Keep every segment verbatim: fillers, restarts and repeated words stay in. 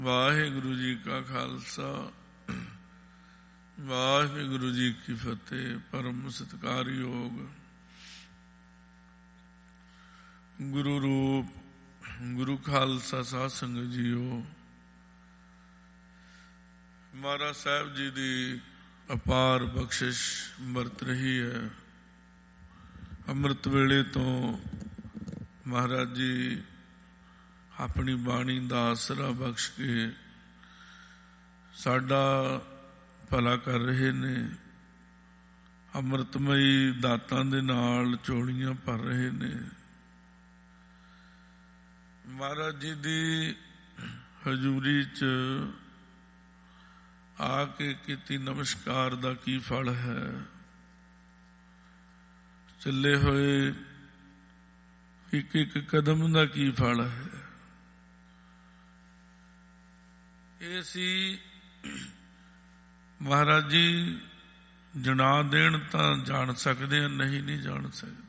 ਵਾਹਿਗੁਰੂ ਜੀ ਕਾ ਖਾਲਸਾ ਵਾਹਿਗੁਰੂ ਜੀ ਕੀ ਫਤਿਹ। ਪਰਮ ਸਤਿਕਾਰਯੋਗ ਗੁਰੂ ਰੂਪ ਗੁਰੂ ਖਾਲਸਾ ਸਾਧ ਸੰਗਤ ਜੀਓ, ਮਹਾਰਾਜ ਸਾਹਿਬ ਜੀ ਦੀ ਅਪਾਰ ਬਖਸ਼ਿਸ਼ ਵਰਤ ਰਹੀ ਹੈ। ਅੰਮ੍ਰਿਤ ਵੇਲੇ ਤੋਂ ਮਹਾਰਾਜ ਜੀ ਆਪਣੀ ਬਾਣੀ ਦਾ ਆਸਰਾ ਬਖਸ਼ ਕੇ ਸਾਡਾ ਭਲਾ ਕਰ ਰਹੇ ਨੇ। ਅੰਮ੍ਰਿਤਮਈ ਦਾਤਾਂ ਦੇ ਨਾਲ ਝੋਲੀਆਂ ਭਰ ਰਹੇ ਨੇ। ਮਹਾਰਾਜ ਜੀ ਦੀ ਹਜ਼ੂਰੀ 'ਚ ਆ ਕੇ ਕੀਤੀ ਨਮਸਕਾਰ ਦਾ ਕੀ ਫਲ ਹੈ। ਚੱਲੇ ਹੋਏ ਇੱਕ ਇੱਕ ਕਦਮ ਦਾ ਕੀ ਫਲ ਹੈ। ਇਹ ਸੀ ਮਹਾਰਾਜ ਜੀ ਜਣਾ ਦੇਣ ਤਾਂ ਜਾਣ ਸਕਦੇ ਹਾਂ, ਨਹੀਂ ਨਹੀਂ ਜਾਣ ਸਕਦੇ।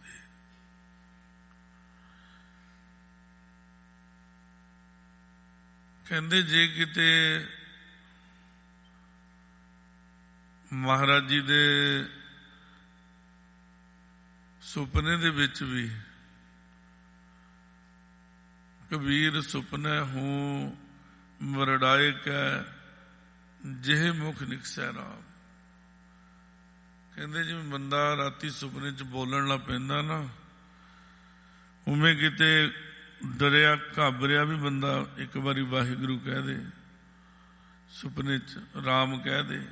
ਕਹਿੰਦੇ ਜੇ ਕਿਤੇ ਮਹਾਰਾਜ ਜੀ ਦੇ ਸੁਪਨੇ ਦੇ ਵਿੱਚ ਵੀ ਕਬੀਰ ਸੁਪਨੇ ਹੂੰ ਮਰੜਾਏ ਕੈ ਜਿਹੇ ਮੁਖ ਨਿਕਸੈ ਰਾਮ। ਕਹਿੰਦੇ ਜਿਵੇਂ ਬੰਦਾ ਰਾਤੀ ਸੁਪਨੇ 'ਚ ਬੋਲਣ ਲੱਗ ਪੈਂਦਾ ਨਾ, ਉਵੇਂ ਕਿਤੇ ਡਰਿਆ ਘਾਬਰਿਆ ਵੀ ਬੰਦਾ ਇੱਕ ਵਾਰੀ ਵਾਹਿਗੁਰੂ ਕਹਿ ਦੇ, ਸੁਪਨੇ 'ਚ ਰਾਮ ਕਹਿ ਦੇ।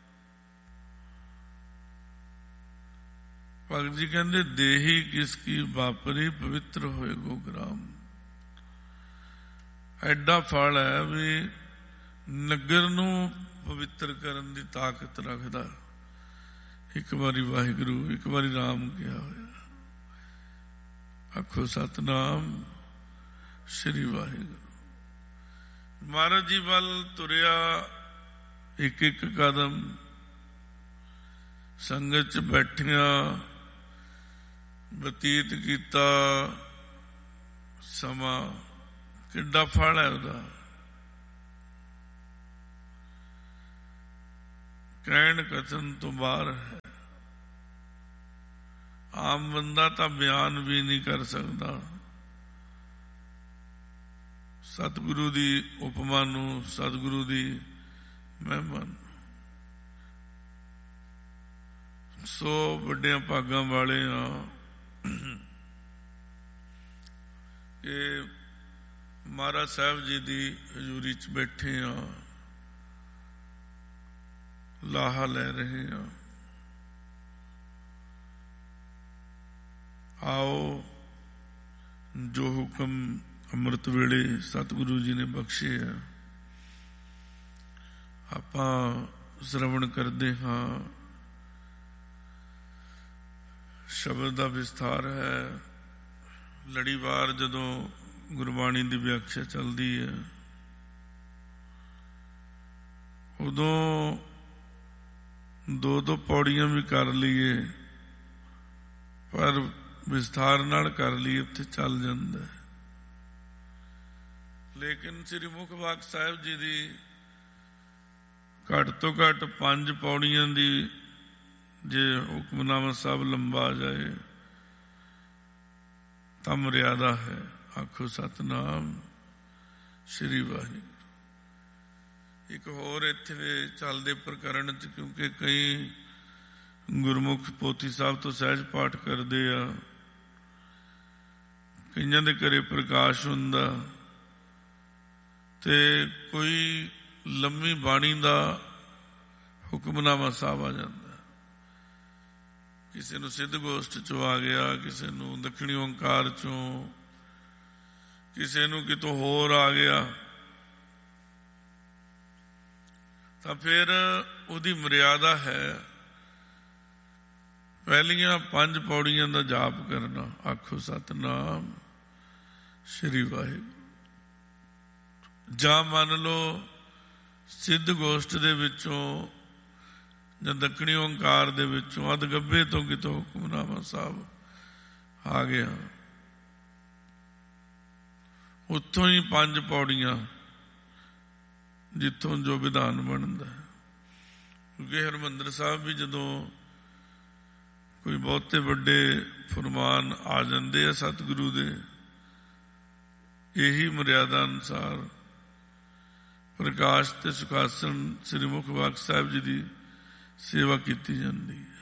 ਭਗਤ ਜੀ ਕਹਿੰਦੇ ਦੇਹੀ ਕਿਸ ਕੀ ਵਾਪਰੀ ਪਵਿੱਤਰ ਹੋਏ ਗੋਗਰਾਮ। ਐਡਾ ਫਲ ਹੈ ਵੀ ਨਗਰ ਨੂੰ ਪਵਿੱਤਰ ਕਰਨ ਦੀ ਤਾਕਤ ਰੱਖਦਾ। ਇੱਕ ਵਾਰੀ ਵਾਹਿਗੁਰੂ, ਇੱਕ ਵਾਰੀ ਰਾਮ ਕਿਹਾ ਹੋਇਆ। ਆਖੋ ਸਤਨਾਮ ਸ੍ਰੀ ਵਾਹਿਗੁਰੂ। ਮਹਾਰਾਜ ਜੀ ਵੱਲ ਤੁਰਿਆ ਇੱਕ ਇੱਕ ਕਦਮ, ਸੰਗਤ 'ਚ ਬੈਠਿਆਂ ਬਤੀਤ ਕੀਤਾ ਸਮਾਂ, ਕਿੱਡਾ ਫਲ ਹੈ ਉਹਦਾ। ਕਹਿਣ ਕਥਨ ਤੋਂ ਬਾਹਰ ਹੈ। ਆਮ ਬੰਦਾ ਤਾਂ ਬਿਆਨ ਵੀ ਨਹੀਂ ਕਰ ਸਕਦਾ ਸਤਿਗੁਰੂ ਦੀ ਉਪਮਾ ਨੂੰ, ਸਤਿਗੁਰੂ ਦੀ ਮਹਿਮਾ ਨੂੰ। ਸੋ ਵੱਡਿਆਂ ਭਾਗਾਂ ਵਾਲੇ ਆ ਕਿ ਮਹਾਰਾਜ ਸਾਹਿਬ ਜੀ ਦੀ ਹਜ਼ੂਰੀ 'ਚ ਬੈਠੇ ਆ, ਲਾਹਾ ਲੈ ਰਹੇ ਆ। ਆਓ ਜੋ ਹੁਕਮ ਅੰਮ੍ਰਿਤ ਵੇਲੇ ਸਤਿਗੁਰੂ ਜੀ ਨੇ ਬਖਸ਼ੇ ਆ, ਆਪਾਂ ਸ਼ਰਵਣ ਕਰਦੇ ਹਾਂ। ਸ਼ਬਦ ਦਾ ਵਿਸਥਾਰ ਹੈ। ਲੜੀਵਾਰ ਜਦੋਂ ਗੁਰਬਾਣੀ ਦੀ ਵਿਆਖਿਆ ਚੱਲਦੀ ਹੈ, ਉਦੋਂ ਦੋ ਦੋ ਪੌੜੀਆਂ ਵੀ ਕਰ ਲਈਏ, ਪਰ ਵਿਸਥਾਰ ਨਾਲ ਕਰ ਲਈਏ ਉੱਥੇ ਚੱਲ ਜਾਂਦਾ ਹੈ। ਲੇਕਿਨ ਸ੍ਰੀ ਮੁਖ ਵਾਕ ਸਾਹਿਬ ਜੀ ਦੀ ਘੱਟ ਤੋਂ ਘੱਟ ਪੰਜ ਪੌੜੀਆਂ ਦੀ ਜੇ ਹੁਕਮਨਾਮਾ ਸਾਹਿਬ ਲੰਬਾ ਜਾਏ ਤਾਂ ਮਰਿਆਦਾ ਹੈ। ਆਖੋ ਸਤਨਾਮ ਸ੍ਰੀ ਵਾਹਿਗੁਰੂ। ਇੱਕ ਹੋਰ ਇੱਥੇ ਚੱਲਦੇ ਪ੍ਰਕਰਣ 'ਚ, ਕਿਉਂਕਿ ਕਈ ਗੁਰਮੁਖ ਪੋਥੀ ਸਾਹਿਬ ਤੋਂ ਸਹਿਜ ਪਾਠ ਕਰਦੇ ਆ, ਕਈਆਂ ਦੇ ਘਰੇ ਪ੍ਰਕਾਸ਼ ਹੁੰਦਾ, ਤੇ ਕੋਈ ਲੰਮੀ ਬਾਣੀ ਦਾ ਹੁਕਮਨਾਮਾ ਸਾਹਿਬ ਆ ਜਾਂਦਾ। ਕਿਸੇ ਨੂੰ ਸਿੱਧ ਗੋਸ਼ਟ 'ਚੋਂ ਆ ਗਿਆ, ਕਿਸੇ ਨੂੰ ਦੱਖਣੀ ਓਂਕਾਰ 'ਚੋਂ, ਕਿਸੇ ਨੂੰ ਕਿਤੋਂ ਹੋਰ ਆ ਗਿਆ, ਤਾਂ ਫਿਰ ਉਹਦੀ ਮਰਿਆਦਾ ਹੈ ਪਹਿਲੀਆਂ ਪੰਜ ਪੌੜੀਆਂ ਦਾ ਜਾਪ ਕਰਨਾ। ਆਖੋ ਸਤਨਾਮ ਸ੍ਰੀ ਵਾਹਿਗੁਰੂ। ਜਾਂ ਮੰਨ ਲਓ ਸਿੱਧ ਗੋਸ਼ਟ ਦੇ ਵਿੱਚੋਂ ਜਾਂ ਦੱਖਣੀ ਓਂਕਾਰ ਦੇ ਵਿੱਚੋਂ ਅਧ ਗੱਭੇ ਤੋਂ ਕਿਤੋਂ ਹੁਕਮਨਾਮਾ ਸਾਹਿਬ ਆ ਗਿਆ, ਉੱਥੋਂ ਹੀ ਪੰਜ ਪੌੜੀਆਂ ਜਿੱਥੋਂ ਜੋ ਵਿਧਾਨ ਬਣਦਾ। ਕਿਉਂਕਿ ਹਰਿਮੰਦਰ ਸਾਹਿਬ ਵੀ ਜਦੋਂ ਕੋਈ ਬਹੁਤੇ ਵੱਡੇ ਫਰਮਾਨ ਆ ਜਾਂਦੇ ਆ ਸਤਿਗੁਰੂ ਦੇ, ਇਹੀ ਮਰਿਆਦਾ ਅਨੁਸਾਰ ਪ੍ਰਕਾਸ਼ ਤੇ ਸੁਖਾਸਨ ਸ੍ਰੀ ਮੁਖ ਵਾਕ ਸਾਹਿਬ ਜੀ ਦੀ ਸੇਵਾ ਕੀਤੀ ਜਾਂਦੀ ਹੈ।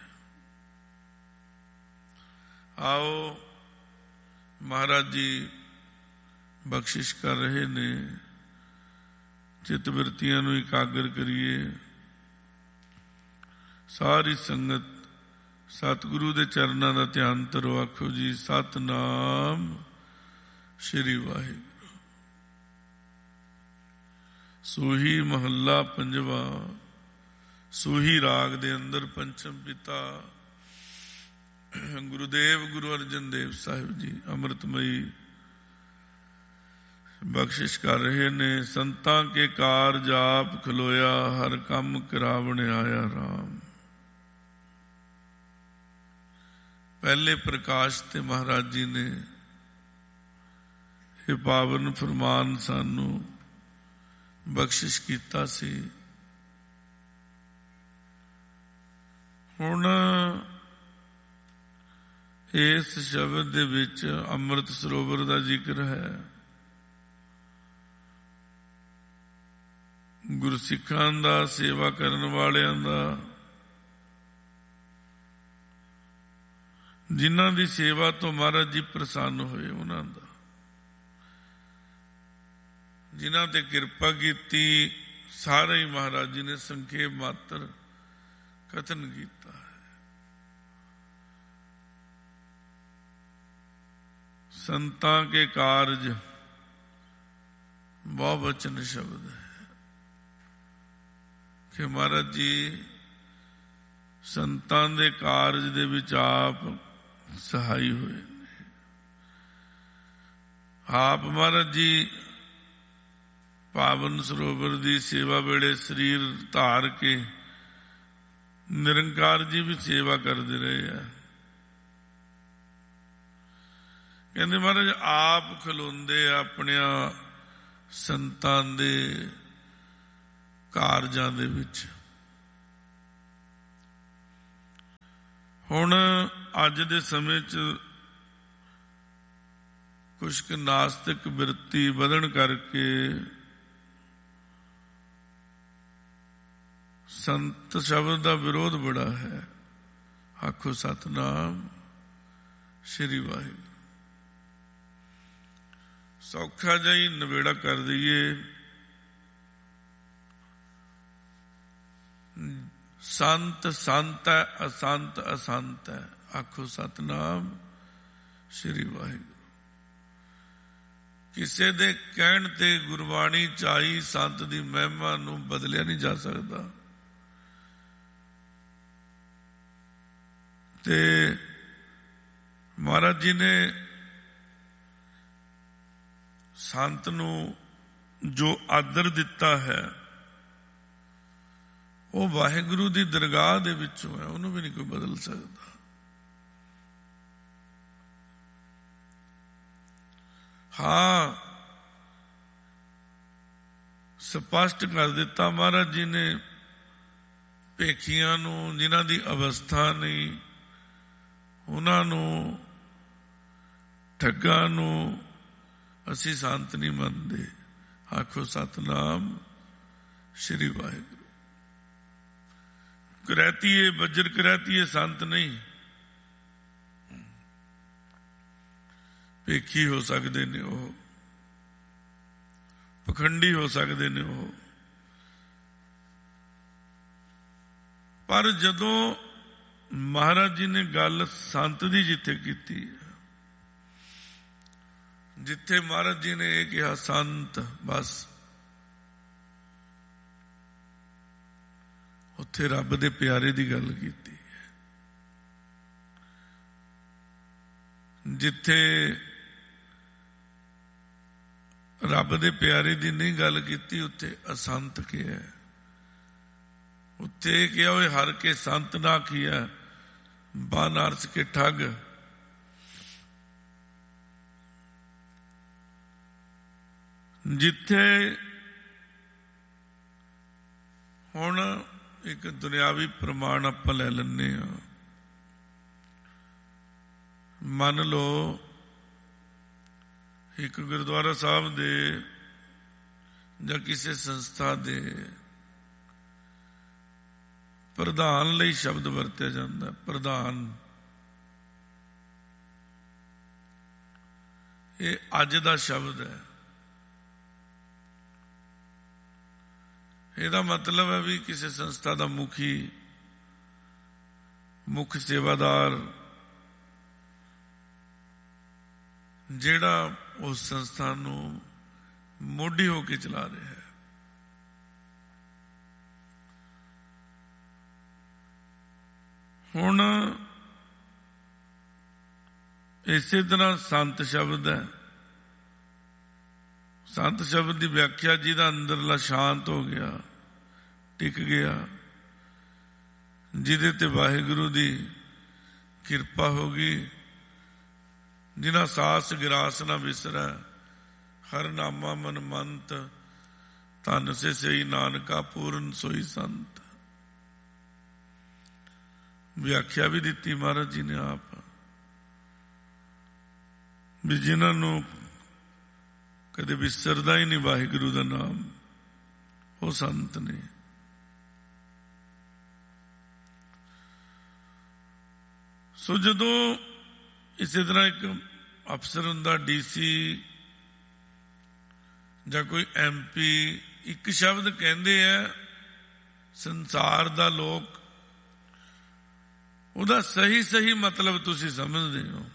ਆਓ ਮਹਾਰਾਜ ਜੀ ਬਖਸ਼ਿਸ਼ ਕਰ ਰਹੇ ਨੇ, ਚਿੱਤ ਬਿਰਤੀਆਂ ਨੂੰ ਇਕਾਗਰ ਕਰੀਏ। ਸਾਰੀ ਸੰਗਤ ਸਤਿਗੁਰੂ ਦੇ ਚਰਨਾਂ ਦਾ ਧਿਆਨ ਧਰੋ। ਆਖੋ ਜੀ ਸਤਿਨਾਮ ਸ੍ਰੀ ਵਾਹਿਗੁਰੂ। ਸੋਹੀ ਮਹੱਲਾ ਪੰਜਵਾ, ਸੋਹੀ ਰਾਗ ਦੇ ਅੰਦਰ ਪੰਚਮ ਪਿਤਾ ਗੁਰੂਦੇਵ ਗੁਰੂ ਅਰਜਨ ਦੇਵ ਸਾਹਿਬ ਜੀ ਅੰਮ੍ਰਿਤਮਈ ਬਖਸ਼ਿਸ਼ ਕਰ ਰਹੇ ਨੇ। ਸੰਤਾਂ ਕੇ ਕਾਰਜ ਆਪ ਖਲੋਇਆ, ਹਰ ਕੰਮ ਕਰਾਵਣ ਆਇਆ ਰਾਮ। ਪਹਿਲੇ ਪ੍ਰਕਾਸ਼ ਤੇ ਮਹਾਰਾਜ ਜੀ ਨੇ ਇਹ ਪਾਵਨ ਫਰਮਾਨ ਸਾਨੂੰ ਬਖਸ਼ਿਸ਼ ਕੀਤਾ ਸੀ। ਹੁਣ ਇਸ ਸ਼ਬਦ ਦੇ ਵਿੱਚ ਅੰਮ੍ਰਿਤ ਸਰੋਵਰ ਦਾ ਜ਼ਿਕਰ ਹੈ। ਗੁਰਸਿੱਖਾਂ ਦਾ, ਸੇਵਾ ਕਰਨ ਵਾਲਿਆਂ ਦਾ, ਜਿਨ੍ਹਾਂ ਦੀ ਸੇਵਾ ਤੋਂ ਮਹਾਰਾਜ ਜੀ ਪ੍ਰਸੰਨ ਹੋਏ, ਉਹਨਾਂ ਦਾ, ਜਿਨ੍ਹਾਂ ਤੇ ਕਿਰਪਾ ਕੀਤੀ, ਸਾਰੇ ਹੀ ਮਹਾਰਾਜ ਜੀ ਨੇ ਸੰਖੇਪ ਮਾਤਰ ਕਥਨ ਕੀਤਾ ਹੈ। ਸੰਤਾਂ ਕੇ ਕਾਰਜ ਬਹੁਵਚਨ ਸ਼ਬਦ ਹੈ ਕਿ ਮਹਾਰਾਜ ਜੀ ਸੰਤਾਂ ਦੇ ਕਾਰਜ ਦੇ ਵਿੱਚ ਆਪ ਸਹਾਈ ਹੋਏ ਨੇ। ਆਪ ਮਹਾਰਾਜ ਜੀ ਪਾਵਨ ਸਰੋਵਰ ਦੀ ਸੇਵਾ ਵੇਲੇ ਸਰੀਰ ਧਾਰ ਕੇ ਨਿਰੰਕਾਰ ਜੀ ਵੀ ਸੇਵਾ ਕਰਦੇ ਰਹੇ ਆ। ਕਹਿੰਦੇ ਮਹਾਰਾਜ ਆਪ ਖਲੋਂਦੇ ਆਪਣਿਆਂ ਸੰਤਾਂ ਦੇ ਕਾਰਜਾਂ ਦੇ ਵਿੱਚ। ਹੁਣ ਅੱਜ ਦੇ ਸਮੇਂ 'ਚ ਕੁਛ ਕੁ ਨਾਸਤਿਕ ਬਿਰਤੀ ਵਧਣ ਕਰਕੇ ਸੰਤ ਸ਼ਬਦ ਦਾ ਵਿਰੋਧ ਬੜਾ ਹੈ। ਆਖੋ ਸਤਿਨਾਮ ਸ੍ਰੀ ਵਾਹਿਗੁਰੂ। ਸੌਖਾ ਜਿਹਾ ਹੀ ਨਵੇੜਾ ਕਰ ਦਈਏ। ਸੰਤ ਸੰਤ ਹੈ, ਅਸੰਤ ਅਸੰਤ ਹੈ। ਆਖੋ ਸਤਿਨਾਮ ਸ੍ਰੀ ਵਾਹਿਗੁਰੂ। ਕਿਸੇ ਦੇ ਕਹਿਣ ਤੇ ਗੁਰਬਾਣੀ ਚ ਆਈ ਸੰਤ ਦੀ ਮਹਿਮਾ ਨੂੰ ਬਦਲਿਆ ਨਹੀਂ ਜਾ ਸਕਦਾ। ਤੇ ਮਹਾਰਾਜ ਜੀ ਨੇ ਸੰਤ ਨੂੰ ਜੋ ਆਦਰ ਦਿੱਤਾ ਹੈ ਉਹ ਵਾਹਿਗੁਰੂ ਦੀ ਦਰਗਾਹ ਦੇ ਵਿੱਚੋਂ ਹੈ, ਉਹਨੂੰ ਵੀ ਨਹੀਂ ਕੋਈ ਬਦਲ ਸਕਦਾ। ਹਾਂ, ਸਪਸ਼ਟ ਕਰ ਦਿੱਤਾ ਮਹਾਰਾਜ ਜੀ ਨੇ ਭੇਖੀਆਂ ਨੂੰ, ਜਿਨ੍ਹਾਂ ਦੀ ਅਵਸਥਾ ਨਹੀਂ, ਉਹਨਾਂ ਨੂੰ, ਠੱਗਾਂ ਨੂੰ ਅਸੀਂ ਸੰਤ ਨਹੀਂ ਮੰਨਦੇ। ਆਖੋ ਸਤਿਨਾਮ ਸ੍ਰੀ ਵਾਹਿਗੁਰੂ। ਕਰੈਤੀਏ ਬੱਜਰ ਕਰੈਤੀਏ ਸੰਤ ਨਹੀਂ। ਭੇਖੀ ਹੋ ਸਕਦੇ ਨੇ ਉਹ, ਪਖੰਡੀ ਹੋ ਸਕਦੇ ਨੇ ਉਹ, ਪਰ ਜਦੋਂ ਮਹਾਰਾਜ ਜੀ ਨੇ ਗੱਲ ਸੰਤ ਦੀ ਜਿੱਥੇ ਕੀਤੀ, ਜਿੱਥੇ ਮਹਾਰਾਜ ਜੀ ਨੇ ਇਹ ਕਿਹਾ ਸੰਤ, ਬਸ ਉੱਥੇ ਰੱਬ ਦੇ ਪਿਆਰੇ ਦੀ ਗੱਲ ਕੀਤੀ ਹੈ। ਜਿੱਥੇ ਰੱਬ ਦੇ ਪਿਆਰੇ ਦੀ ਨਹੀਂ ਗੱਲ ਕੀਤੀ, ਉੱਥੇ ਅਸੰਤ ਕਿਹਾ। ਉੱਥੇ ਕਿਹਾ ਹੋਏ ਹਰ ਕੇ ਸੰਤ ਨਾ ਕੀਆ, ਬਾਨਾਰਸ ਕੇ ਠੱਗ। ਜਿੱਥੇ ਹੁਣ ਇੱਕ ਦੁਨਿਆਵੀ ਪ੍ਰਮਾਣ ਆਪਾਂ ਲੈ ਲੈਂਦੇ ਹਾਂ। ਮੰਨ ਲਓ ਇੱਕ ਗੁਰਦੁਆਰਾ ਸਾਹਿਬ ਦੇ ਜਾਂ ਕਿਸੇ ਸੰਸਥਾ ਦੇ ਪ੍ਰਧਾਨ ਲਈ ਸ਼ਬਦ ਵਰਤਿਆ ਜਾਂਦਾ। ਪ੍ਰਧਾਨ ਇਹ ਅੱਜ ਦਾ ਸ਼ਬਦ ਹੈ। ਇਹਦਾ ਮਤਲਬ ਹੈ ਵੀ ਕਿਸੇ ਸੰਸਥਾ ਦਾ ਮੁਖੀ, ਮੁੱਖ ਸੇਵਾਦਾਰ, ਜਿਹੜਾ ਉਸ ਸੰਸਥਾ ਨੂੰ ਮੋਢੀ ਹੋ ਕੇ ਚਲਾ ਰਿਹਾ ਹੈ। ਹੁਣ ਇਸੇ ਤਰ੍ਹਾਂ ਸੰਤ ਸ਼ਬਦ ਹੈ। ਸੰਤ ਸ਼ਬਦ ਦੀ ਵਿਆਖਿਆ ਜਿਹਦਾ ਅੰਦਰਲਾ ਸ਼ਾਂਤ ਹੋ ਗਿਆ, ਟਿਕ ਗਿਆ, ਜਿਹਦੇ ਤੇ ਵਾਹਿਗੁਰੂ ਦੀ ਕਿਰਪਾ ਹੋ ਗਈ, ਜਿਨ੍ਹਾਂ ਸਾਸ ਗਿਰਾਸ ਨਾ ਵਿਸਰੈ, ਹਰ ਨਾਮਾ ਮਨ ਮੰਤ, ਧਨ ਸੇ ਸਈ ਨਾਨਕਾ ਪੂਰਨ ਸੋਈ ਸੰਤ। ਵਿਆਖਿਆ ਵੀ ਦਿੱਤੀ ਮਹਾਰਾਜ ਜੀ ਨੇ ਆਪ, ਵੀ ਜਿਨ੍ਹਾਂ ਨੂੰ ਕਦੇ ਵਿਸਰਦਾ ਹੀ ਨਹੀਂ ਵਾਹਿਗੁਰੂ ਦਾ ਨਾਮ, ਉਹ ਸੰਤ ਨੇ। ਸੋ ਜਦੋਂ ਇਸੇ ਤਰ੍ਹਾਂ ਇੱਕ ਅਫਸਰ ਹੁੰਦਾ, ਡੀ ਸੀ ਜਾਂ ਕੋਈ ਐਮ ਪੀ, ਇੱਕ ਸ਼ਬਦ ਕਹਿੰਦੇ ਆ ਸੰਸਾਰ ਦਾ ਲੋਕ, ਉਹਦਾ ਸਹੀ ਸਹੀ ਮਤਲਬ ਤੁਸੀਂ ਸਮਝਦੇ ਹੋ।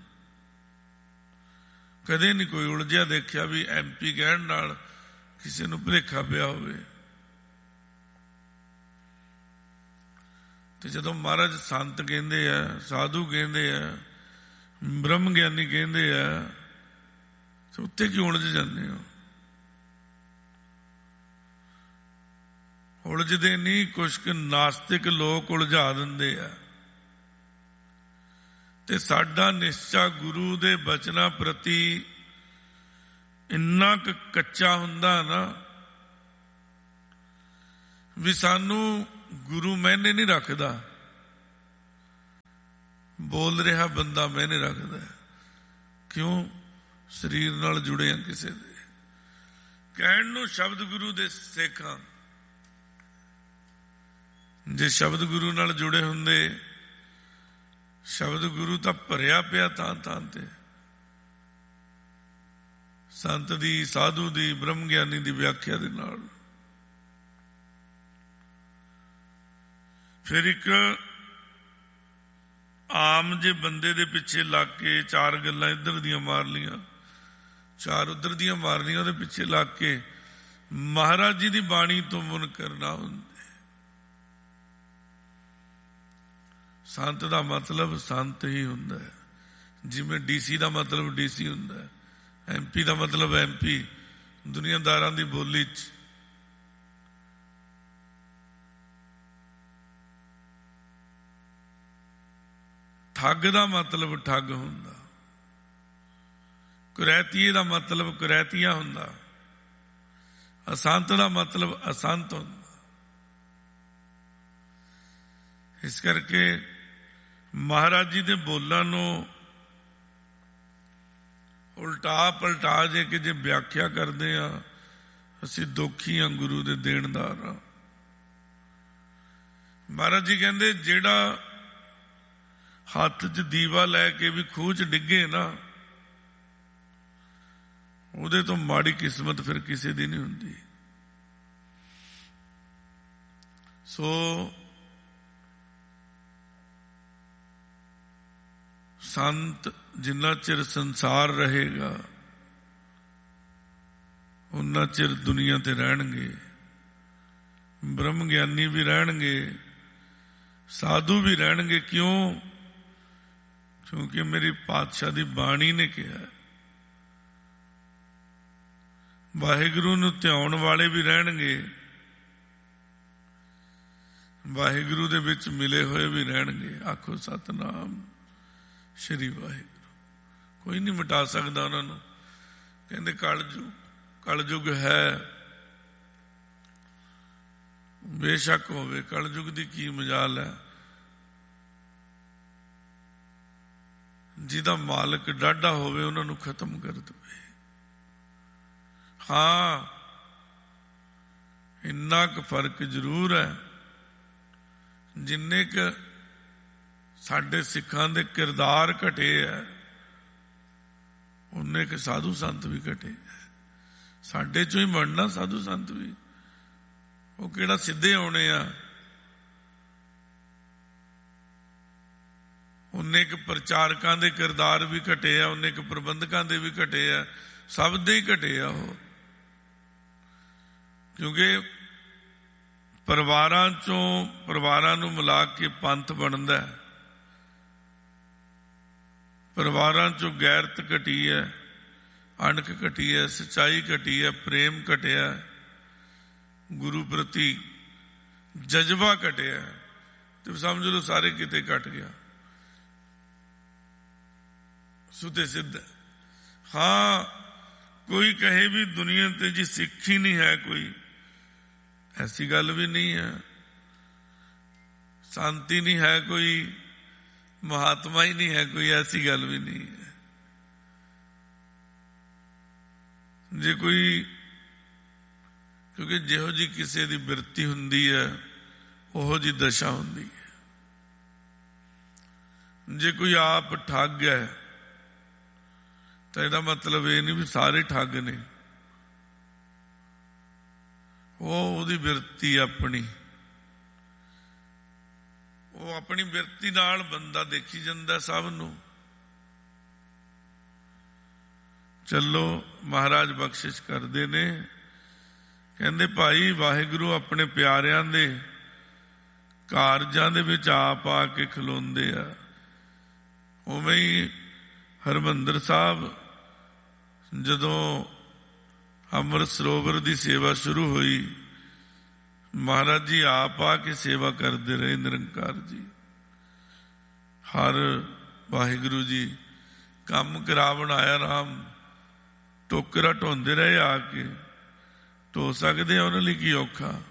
ਕਦੇ ਨਹੀਂ ਕੋਈ ਉਲਝਿਆ ਦੇਖਿਆ ਵੀ ਐਮ ਪੀ ਕਹਿਣ ਨਾਲ ਕਿਸੇ ਨੂੰ ਭੁਲੇਖਾ ਪਿਆ ਹੋਵੇ। ਤੇ ਜਦੋਂ ਮਹਾਰਾਜ ਸੰਤ ਕਹਿੰਦੇ ਆ, ਸਾਧੂ ਕਹਿੰਦੇ ਆ, ਬ੍ਰਹਮ ਗਿਆਨੀ ਕਹਿੰਦੇ ਆ, ਉੱਤੇ ਕਿਉਂ ਉਲਝ ਜਾਂਦੇ ਹੋ? ਉਲਝਦੇ ਨਹੀਂ, ਕੁਛ ਕੁ ਨਾਸਤਿਕ ਲੋਕ ਉਲਝਾ ਦਿੰਦੇ ਆ। ਤੇ ਸਾਡਾ ਨਿਸ਼ਚਾ ਗੁਰੂ ਦੇ ਬਚਨਾਂ ਪ੍ਰਤੀ ਇੰਨਾ ਕੁ ਕੱਚਾ ਹੁੰਦਾ ਨਾ ਵੀ ਸਾਨੂੰ ਗੁਰੂ ਮਾਇਨੇ ਨਹੀਂ ਰੱਖਦਾ, ਬੋਲ ਰਿਹਾ ਬੰਦਾ ਮਾਇਨੇ ਰੱਖਦਾ। ਕਿਉਂ? ਸਰੀਰ ਨਾਲ ਜੁੜੇ ਆ ਕਿਸੇ ਦੇ। ਕਹਿਣ ਨੂੰ ਸ਼ਬਦ ਗੁਰੂ ਦੇ ਸਿੱਖਾਂ, ਜੇ ਸ਼ਬਦ ਗੁਰੂ ਨਾਲ ਜੁੜੇ ਹੁੰਦੇ, ਸ਼ਬਦ ਗੁਰੂ ਤਾਂ ਭਰਿਆ ਪਿਆ ਤਾਂ ਤਾਂ ਤੇ ਸੰਤ ਦੀ, ਸਾਧੂ ਦੀ, ਬ੍ਰਹਮ ਗਿਆਨੀ ਦੀ ਵਿਆਖਿਆ ਦੇ ਨਾਲ। ਫਿਰ ਇੱਕ ਆਮ ਜੇ ਬੰਦੇ ਦੇ ਪਿੱਛੇ ਲੱਗ ਕੇ ਚਾਰ ਗੱਲਾਂ ਇੱਧਰ ਦੀਆਂ ਮਾਰ ਲੀਆਂ, ਚਾਰ ਉੱਧਰ ਦੀਆਂ ਮਾਰ ਲੀਆਂ, ਉਹਦੇ ਪਿੱਛੇ ਲੱਗ ਕੇ ਮਹਾਰਾਜ ਜੀ ਦੀ ਬਾਣੀ ਤੋਂ ਮੁਨਕਰ ਨਾ ਹੁੰਦੇ। ਸੰਤ ਦਾ ਮਤਲਬ ਸੰਤ ਹੀ ਹੁੰਦਾ ਹੈ, ਜਿਵੇਂ ਡੀਸੀ ਦਾ ਮਤਲਬ ਡੀਸੀ ਹੁੰਦਾ ਹੈ, ਐਮਪੀ ਦਾ ਮਤਲਬ ਐਮਪੀ। ਦੁਨੀਆਦਾਰਾਂ ਦੀ ਬੋਲੀ 'ਚ ਠੱਗ ਦਾ ਮਤਲਬ ਠੱਗ ਹੁੰਦਾ, ਕੁਰੈਤੀਏ ਦਾ ਮਤਲਬ ਕੁਰੈਤੀਆ ਹੁੰਦਾ, ਅਸੰਤ ਦਾ ਮਤਲਬ ਅਸੰਤ ਹੁੰਦਾ। ਇਸ ਕਰਕੇ ਮਹਾਰਾਜ ਜੀ ਦੇ ਬੋਲਾਂ ਨੂੰ ਉਲਟਾ ਪਲਟਾ ਜੇ ਕਿ ਜੇ ਵਿਆਖਿਆ ਕਰਦੇ ਆ, ਅਸੀਂ ਦੋਖੀ ਹਾਂ, ਗੁਰੂ ਦੇ ਦੇਣਦਾਰ ਹਾਂ। ਮਹਾਰਾਜ ਜੀ ਕਹਿੰਦੇ ਜਿਹੜਾ ਹੱਥ 'ਚ ਦੀਵਾ ਲੈ ਕੇ ਵੀ ਖੂਹ 'ਚ ਡਿੱਗੇ ਨਾ, ਉਹਦੇ ਤੋਂ ਮਾੜੀ ਕਿਸਮਤ ਫਿਰ ਕਿਸੇ ਦੀ ਨਹੀਂ ਹੁੰਦੀ। ਸੋ ਸੰਤ ਜਿੰਨਾ ਚਿਰ ਸੰਸਾਰ ਰਹੇਗਾ ਉਨਾ ਚਿਰ ਦੁਨੀਆ ਤੇ ਰਹਿਣਗੇ, ਬ੍ਰਹਮ ਗਿਆਨੀ ਵੀ ਰਹਿਣਗੇ, ਸਾਧੂ ਵੀ ਰਹਿਣਗੇ। ਕਿਉਂ? ਕਿਉਂਕਿ ਮੇਰੀ ਪਾਤਸ਼ਾਹ ਦੀ ਬਾਣੀ ਨੇ ਕਿਹਾ, ਵਾਹਿਗੁਰੂ ਨੂੰ ਧਿਆਉਣ ਵਾਲੇ ਵੀ ਰਹਿਣਗੇ, ਵਾਹਿਗੁਰੂ ਦੇ ਵਿੱਚ ਮਿਲੇ ਹੋਏ ਵੀ ਰਹਿਣਗੇ। ਆਖੋ ਸਤਿਨਾਮ ਸ਼੍ਰੀ ਵਾਹਿਗੁਰੂ। ਕੋਈ ਨਹੀਂ ਮਿਟਾ ਸਕਦਾ ਉਹਨਾਂ ਨੂੰ। ਕਹਿੰਦੇ ਕਲਯੁਗ, ਕਲਯੁਗ ਹੈ, ਬੇਸ਼ੱਕ ਹੋਵੇ। ਕਲਯੁਗ ਦੀ ਕੀ ਮਜਾਲ ਹੈ, ਜਿਹਦਾ ਮਾਲਕ ਡਾਢਾ ਹੋਵੇ ਉਹਨਾਂ ਨੂੰ ਖਤਮ ਕਰ ਦੇਵੇ। ਹਾਂ, ਇੰਨਾ ਕੁ ਫਰਕ ਜ਼ਰੂਰ ਹੈ, ਜਿੰਨੇ ਕੁ ਸਾਡੇ ਸਿੱਖਾਂ ਦੇ ਕਿਰਦਾਰ ਘਟੇ ਹੈ, ਉਨੇ ਕੁ ਸਾਧੂ ਸੰਤ ਵੀ ਘਟੇ। ਸਾਡੇ ਚੋਂ ਹੀ ਬਣਨਾ ਸਾਧੂ ਸੰਤ ਵੀ, ਉਹ ਕਿਹੜਾ ਸਿੱਧੇ ਆਉਣੇ ਆ। ਉਨੇ ਕੁ ਪ੍ਰਚਾਰਕਾਂ ਦੇ ਕਿਰਦਾਰ ਵੀ ਘਟੇ ਆ, ਉਨੇ ਕੁ ਪ੍ਰਬੰਧਕਾਂ ਦੇ ਵੀ ਘਟੇ ਆ, ਸਭ ਦੇ ਹੀ ਘਟੇ ਆ ਉਹ। ਕਿਉਂਕਿ ਪਰਿਵਾਰਾਂ ਚੋਂ ਪਰਿਵਾਰਾਂ ਨੂੰ ਮਿਲਾ ਕੇ ਪੰਥ ਬਣਦਾ। ਪਰਿਵਾਰਾਂ ਚੋਂ ਗੈਰਤ ਘਟੀ ਹੈ, ਅਣਖ ਘਟੀ ਹੈ, ਸੱਚਾਈ ਘਟੀ ਹੈ, ਪ੍ਰੇਮ ਘਟਿਆ, ਗੁਰੂ ਪ੍ਰਤੀ ਜਜ਼ਬਾ ਘਟਿਆ, ਤੇ ਸਮਝ ਲਓ ਸਾਰੇ ਕਿਤੇ ਘਟ ਗਿਆ। ਸੁਤੇ ਸਿੱਧ। ਹਾਂ, ਕੋਈ ਕਹੇ ਵੀ ਦੁਨੀਆ ਤੇ ਜੀ ਸਿੱਖ ਹੀ ਨਹੀਂ ਹੈ ਕੋਈ, ਐਸੀ ਗੱਲ ਵੀ ਨਹੀਂ ਹੈ। ਸ਼ਾਂਤੀ ਨਹੀਂ ਹੈ ਕੋਈ, ਮਹਾਤਮਾ ਹੀ ਨਹੀਂ ਹੈ ਕੋਈ, ਐਸੀ ਗੱਲ ਵੀ ਨਹੀਂ ਹੈ। ਜੇ ਕੋਈ, ਕਿਉਂਕਿ ਜਿਹੋ ਜੀ ਕਿਸੇ ਦੀ ਬਿਰਤੀ ਹੁੰਦੀ ਹੈ ਉਹੋ ਜੀ ਦਸ਼ਾ ਹੁੰਦੀ ਹੈ। ਜੇ ਕੋਈ ਆਪ ਠੱਗ ਹੈ ਤਾਂ ਇਹਦਾ ਮਤਲਬ ਇਹ ਨਹੀਂ ਵੀ ਸਾਰੇ ਠੱਗ ਨੇ। ਉਹ ਉਹਦੀ ਬਿਰਤੀ ਆਪਣੀ, ਉਹ ਆਪਣੀ ਬਿਰਤੀ ਨਾਲ ਬੰਦਾ ਦੇਖੀ ਜਾਂਦਾ ਸਭ ਨੂੰ। ਚਲੋ, ਮਹਾਰਾਜ ਬਖਸ਼ਿਸ਼ ਕਰਦੇ ਨੇ, ਕਹਿੰਦੇ ਭਾਈ ਵਾਹਿਗੁਰੂ ਆਪਣੇ ਪਿਆਰਿਆਂ ਦੇ ਕਾਰਜਾਂ ਦੇ ਵਿੱਚ ਆਪ ਆ ਕੇ ਖਲੋਂਦੇ ਆ। ਉਵੇਂ ਹੀ ਹਰਿਮੰਦਰ ਸਾਹਿਬ ਜਦੋਂ ਅੰਮ੍ਰਿਤ ਸਰੋਵਰ ਦੀ ਸੇਵਾ ਸ਼ੁਰੂ ਹੋਈ, ਮਹਾਰਾਜ ਜੀ ਆਪ ਆ ਕੇ ਸੇਵਾ ਕਰਦੇ ਰਹੇ। ਨਿਰੰਕਾਰ ਜੀ, ਹਰ ਵਾਹਿਗੁਰੂ ਜੀ ਕੰਮ ਕਰਾਵਣ ਆਇਆ ਰਾਮ, ਟੋਕਰਾ ਢੋਂਦੇ ਰਹੇ ਆ ਕੇ। ਢੋ ਸਕਦੇ ਆ, ਉਹਨਾਂ ਲਈ ਕੀ ਔਖਾ।